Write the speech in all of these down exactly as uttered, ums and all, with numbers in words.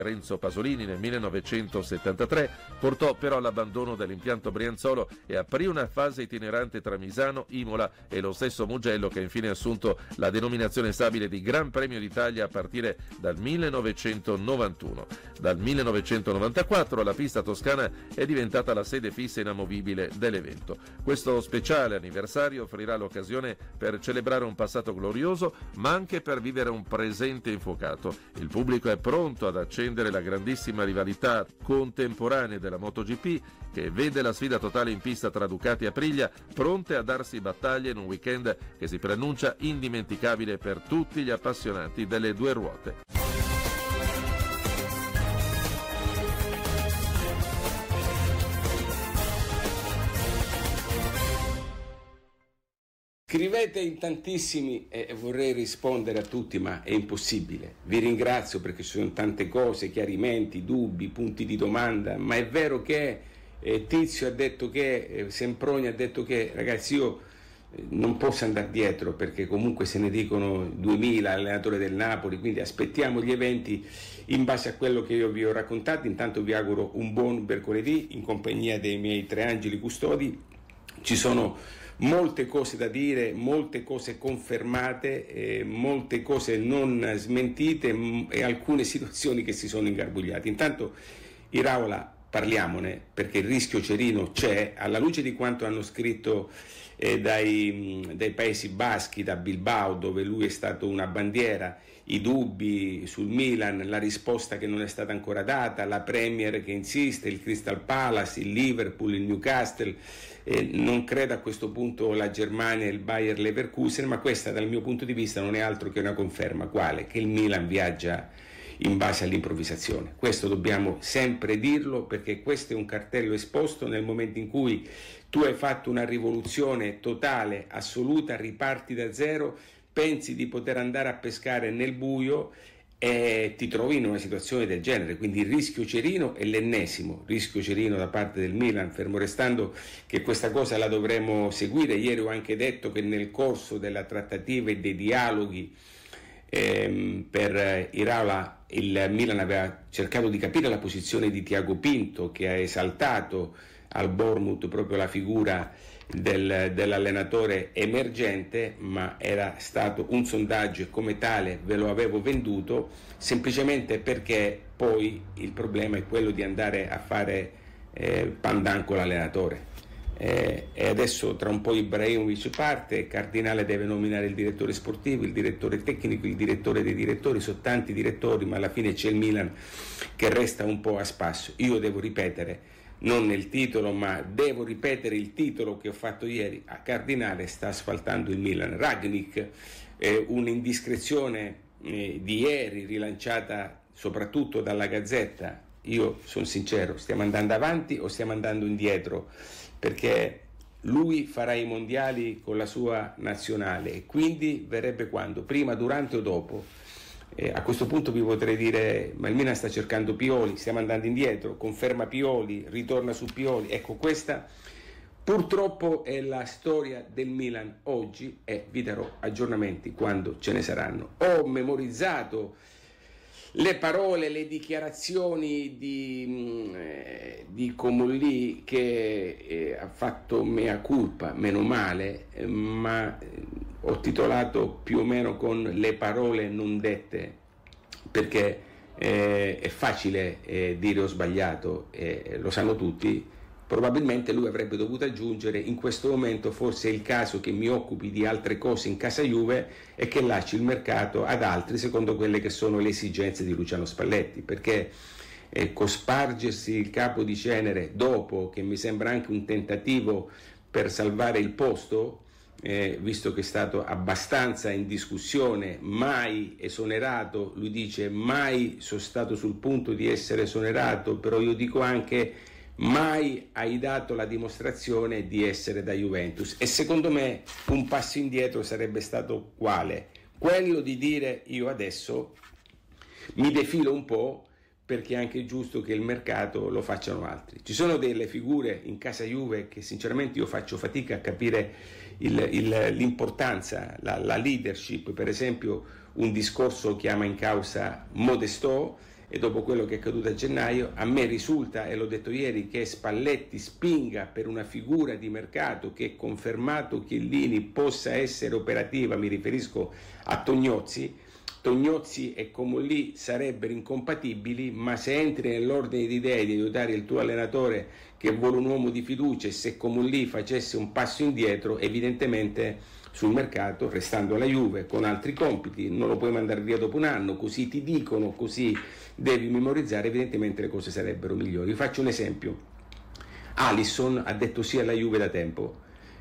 Renzo Pasolini nel millenovecentosettantatré portò però all'abbandono dell'impianto Brianzolo e aprì una fase itinerante tra Misano, Imola e lo stesso Mugello, che ha infine assunto la denominazione stabile di Gran Premio d'Italia a partire dal millenovecentonovantuno. Dal millenovecentonovantaquattro la pista toscana è diventata la sede fissa inamovibile dell'evento. Questo speciale anniversario offrirà l'occasione per celebrare un passato glorioso, ma anche per vivere un presente infuocato. Il pubblico è pronto ad accendere la grandissima rivalità contemporanea della MotoGP, che vede la sfida totale in pista tra Ducati e Aprilia, pronte a darsi battaglia in un weekend che si preannuncia indimenticabile per tutti gli appassionati delle due ruote. Scrivete in tantissimi e vorrei rispondere a tutti, ma è impossibile. Vi ringrazio perché ci sono tante cose, chiarimenti, dubbi, punti di domanda, ma è vero che eh, Tizio ha detto che, eh, Semproni ha detto che, ragazzi, io eh, non posso andare dietro perché comunque se ne dicono duemila allenatori del Napoli, quindi aspettiamo gli eventi in base a quello che io vi ho raccontato. Intanto vi auguro un buon mercoledì in compagnia dei miei tre angeli custodi. Ci sono molte cose da dire, molte cose confermate, eh, molte cose non smentite m- e alcune situazioni che si sono ingarbugliate. Intanto, Iraola, parliamone, perché il rischio Cerino c'è, alla luce di quanto hanno scritto eh, dai, dai Paesi Baschi, da Bilbao, dove lui è stato una bandiera, i dubbi sul Milan, la risposta che non è stata ancora data, la Premier che insiste, il Crystal Palace, il Liverpool, il Newcastle. Eh, non credo a questo punto la Germania e il Bayer Leverkusen, ma questa dal mio punto di vista non è altro che una conferma. Quale? Che il Milan viaggia in base all'improvvisazione. Questo dobbiamo sempre dirlo, perché questo è un cartello esposto nel momento in cui tu hai fatto una rivoluzione totale, assoluta, riparti da zero, pensi di poter andare a pescare nel buio e ti trovi in una situazione del genere. Quindi il rischio Cerino è l'ennesimo rischio Cerino da parte del Milan, fermo restando che questa cosa la dovremo seguire. Ieri ho anche detto che nel corso della trattativa e dei dialoghi ehm, per Iraola il Milan aveva cercato di capire la posizione di Tiago Pinto, che ha esaltato al Bournemouth proprio la figura Del, dell'allenatore emergente, ma era stato un sondaggio e come tale ve lo avevo venduto, semplicemente perché poi il problema è quello di andare a fare eh, pandan con l'allenatore. Eh, e adesso tra un po' Ibrahimovic parte, Cardinale deve nominare il direttore sportivo, il direttore tecnico, il direttore dei direttori, sono tanti direttori, ma alla fine c'è il Milan che resta un po' a spasso. Io devo ripetere, non nel titolo, ma devo ripetere il titolo che ho fatto ieri: a Cardinale sta asfaltando il Milan. Rangnick, eh, un'indiscrezione eh, di ieri rilanciata soprattutto dalla Gazzetta. Io sono sincero, stiamo andando avanti o stiamo andando indietro? Perché lui farà i mondiali con la sua nazionale e quindi verrebbe quando? Prima, durante o dopo? Eh, a questo punto vi potrei dire, ma il Milan sta cercando Pioli, stiamo andando indietro, conferma Pioli, ritorna su Pioli. Ecco, questa purtroppo è la storia del Milan oggi e vi darò aggiornamenti quando ce ne saranno. Ho memorizzato le parole, le dichiarazioni di, eh, di Comolli, che eh, ha fatto mea culpa, meno male, eh, ma eh, ho titolato più o meno con le parole non dette, perché eh, è facile eh, dire ho sbagliato, eh, lo sanno tutti. Probabilmente lui avrebbe dovuto aggiungere: in questo momento forse è il caso che mi occupi di altre cose in casa Juve e che lasci il mercato ad altri secondo quelle che sono le esigenze di Luciano Spalletti, perché eh, cospargersi il capo di cenere dopo, che mi sembra anche un tentativo per salvare il posto, eh, visto che è stato abbastanza in discussione, mai esonerato, lui dice mai sono stato sul punto di essere esonerato, però io dico anche mai hai dato la dimostrazione di essere da Juventus. E secondo me un passo indietro sarebbe stato quale? Quello di dire io adesso mi defilo un po', perché è anche giusto che il mercato lo facciano altri. Ci sono delle figure in casa Juve che sinceramente io faccio fatica a capire il, il, l'importanza, la, la leadership. Per esempio un discorso chiama in causa Modestò, e dopo quello che è accaduto a gennaio, a me risulta, e l'ho detto ieri, che Spalletti spinga per una figura di mercato che, confermato Chiellini, possa essere operativa. Mi riferisco a Tognozzi. Tognozzi e Comolli sarebbero incompatibili, ma se entri nell'ordine di idee di aiutare il tuo allenatore che vuole un uomo di fiducia, e se Comolli facesse un passo indietro, evidentemente sul mercato, restando alla Juve con altri compiti, non lo puoi mandare via dopo un anno, così ti dicono, così devi memorizzare, evidentemente le cose sarebbero migliori. Vi faccio un esempio: Alisson ha detto sì alla Juve da tempo,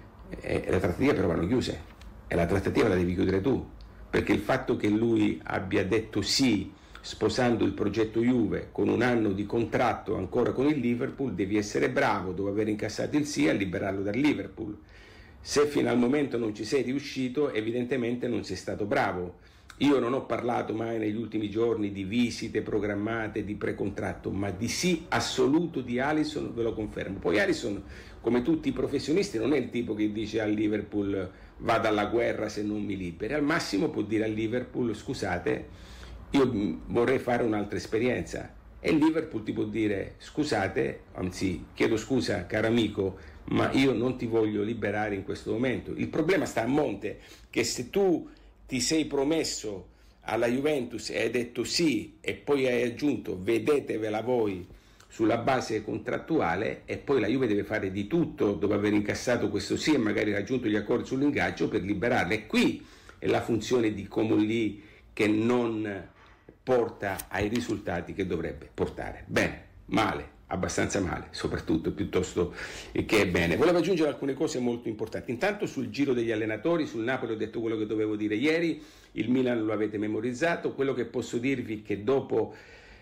e le trattative però vanno chiuse, e la trattativa la devi chiudere tu, perché il fatto che lui abbia detto sì sposando il progetto Juve con un anno di contratto ancora con il Liverpool, devi essere bravo, dopo aver incassato il sì, a liberarlo dal Liverpool. Se fino al momento non ci sei riuscito, evidentemente non sei stato bravo. Io non ho parlato mai negli ultimi giorni di visite programmate, di precontratto, ma di sì assoluto di Alisson, ve lo confermo. Poi Alisson, come tutti i professionisti, non è il tipo che dice al Liverpool vado alla guerra se non mi liberi. Al massimo può dire al Liverpool scusate, io vorrei fare un'altra esperienza. E il Liverpool ti può dire scusate, anzi chiedo scusa caro amico, ma io non ti voglio liberare in questo momento. Il problema sta a monte, che se tu ti sei promesso alla Juventus e hai detto sì e poi hai aggiunto vedetevela voi sulla base contrattuale, e poi la Juve deve fare di tutto dopo aver incassato questo sì e magari raggiunto gli accordi sull'ingaggio per liberarla. E qui è la funzione di Comolli che non porta ai risultati che dovrebbe portare. Bene, male, abbastanza male, soprattutto, piuttosto che bene. Volevo aggiungere alcune cose molto importanti. Intanto sul giro degli allenatori, sul Napoli ho detto quello che dovevo dire ieri, il Milan lo avete memorizzato. Quello che posso dirvi è che dopo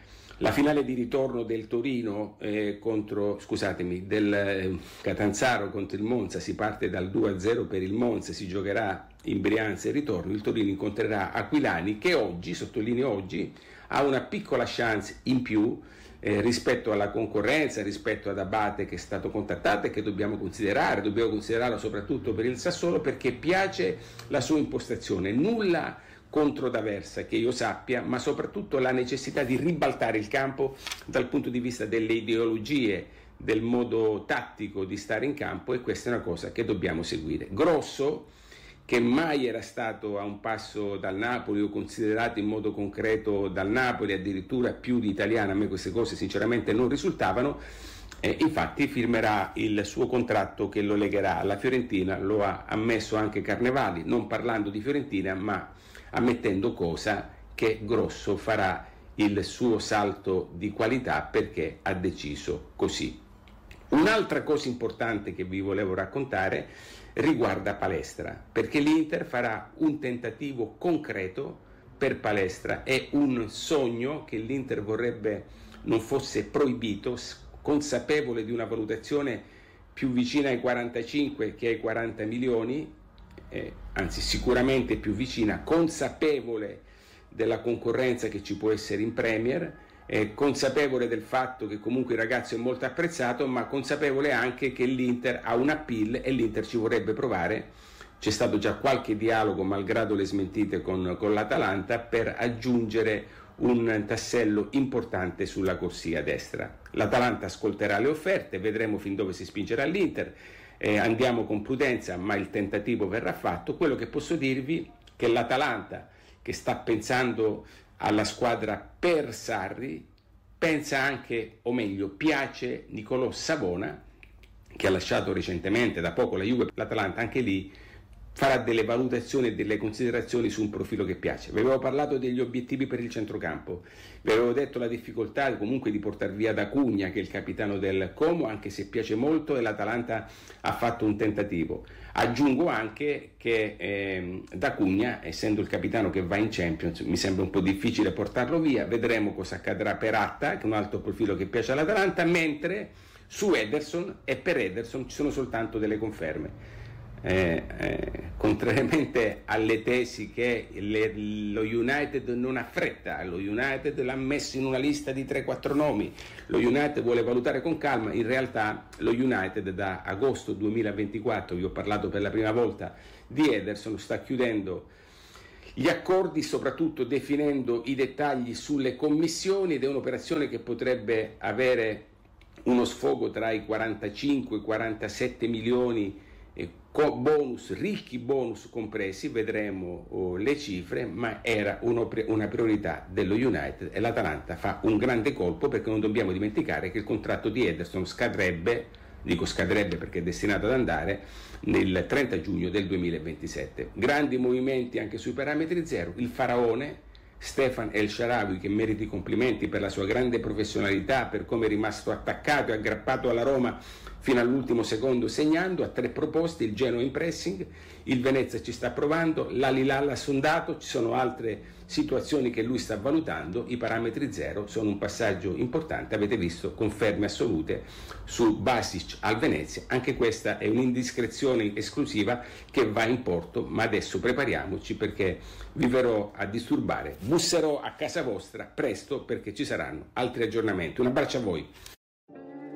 la finale di ritorno del Torino eh, contro, scusatemi, del eh, Catanzaro contro il Monza, si parte dal due a zero per il Monza, si giocherà in Brianza il ritorno, il Torino incontrerà Aquilani, che oggi, sottolineo oggi, ha una piccola chance in più eh, rispetto alla concorrenza, rispetto ad Abate che è stato contattato e che dobbiamo considerare, dobbiamo considerarlo soprattutto per il Sassuolo, perché piace la sua impostazione, nulla contro D'Aversa che io sappia, ma soprattutto la necessità di ribaltare il campo dal punto di vista delle ideologie, del modo tattico di stare in campo, e questa è una cosa che dobbiamo seguire. Grosso, che mai era stato a un passo dal Napoli o considerato in modo concreto dal Napoli, addirittura più di Italiano, a me queste cose sinceramente non risultavano, eh, infatti firmerà il suo contratto che lo legherà alla Fiorentina, lo ha ammesso anche Carnevali, non parlando di Fiorentina ma ammettendo cosa che Grosso farà il suo salto di qualità perché ha deciso così. Un'altra cosa importante che vi volevo raccontare riguarda Palestra, perché l'Inter farà un tentativo concreto per Palestra, è un sogno che l'Inter vorrebbe non fosse proibito, consapevole di una valutazione più vicina ai quarantacinque che ai quaranta milioni, eh, anzi sicuramente più vicina, consapevole della concorrenza che ci può essere in Premier, eh, consapevole del fatto che comunque il ragazzo è molto apprezzato, ma consapevole anche che l'Inter ha un appeal e l'Inter ci vorrebbe provare. C'è stato già qualche dialogo, malgrado le smentite, con, con l'Atalanta per aggiungere un tassello importante sulla corsia destra. L'Atalanta ascolterà le offerte, vedremo fin dove si spingerà l'Inter, eh, andiamo con prudenza, ma il tentativo verrà fatto. Quello che posso dirvi è che l'Atalanta, che sta pensando alla squadra per Sarri, pensa anche, o meglio, piace Nicolò Savona, che ha lasciato recentemente, da poco, la Juve. L'Atalanta anche lì farà delle valutazioni e delle considerazioni su un profilo che piace. Vi avevo parlato degli obiettivi per il centrocampo, vi avevo detto la difficoltà comunque di portare via D'Acugna, che è il capitano del Como, anche se piace molto, e l'Atalanta ha fatto un tentativo. Aggiungo anche che eh, D'Acugna, essendo il capitano che va in Champions, mi sembra un po' difficile portarlo via, vedremo cosa accadrà per Atta, che è un altro profilo che piace all'Atalanta, mentre su Ederson e per Ederson ci sono soltanto delle conferme. Eh, eh, contrariamente alle tesi che le, lo United non ha fretta, lo United l'ha messo in una lista di tre quattro nomi, lo United vuole valutare con calma, in realtà lo United da agosto duemilaventiquattro, vi ho parlato per la prima volta di Ederson, sta chiudendo gli accordi, soprattutto definendo i dettagli sulle commissioni, ed è un'operazione che potrebbe avere uno sfogo tra i quarantacinque e quarantasette milioni eh, bonus, ricchi bonus compresi, vedremo oh, le cifre, ma era uno, una priorità dello United, e l'Atalanta fa un grande colpo, perché non dobbiamo dimenticare che il contratto di Ederson scadrebbe, dico scadrebbe perché è destinato ad andare, nel trenta giugno del duemilaventisette. Grandi movimenti anche sui parametri zero. Il faraone Stefan El Shaarawy, che merita i complimenti per la sua grande professionalità, per come è rimasto attaccato e aggrappato alla Roma fino all'ultimo secondo segnando, ha tre proposte: il Genoa in pressing, il Venezia ci sta provando, l'Al-Hilal ha sondato, ci sono altre situazioni che lui sta valutando. I parametri zero sono un passaggio importante, avete visto conferme assolute su Basic al Venezia, anche questa è un'indiscrezione esclusiva che va in porto, ma adesso prepariamoci perché vi verrò a disturbare, busserò a casa vostra presto perché ci saranno altri aggiornamenti. Un abbraccio a voi.